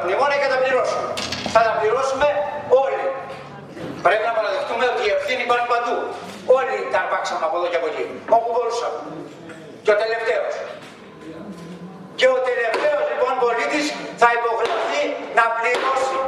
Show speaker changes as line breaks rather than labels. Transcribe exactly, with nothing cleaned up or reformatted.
μνημόνια και τα πληρώσουμε. Θα τα πληρώσουμε όλοι. Πρέπει να παραδεχτούμε ότι η ευθύνη υπάρχει παντού. Όλοι τα αρπάξαμε από εδώ και από εκεί, όπου μπορούσαμε. Και ο τελευταίος. Και ο τελευταίος λοιπόν πολίτης θα υποχρεωθεί να πληρώσει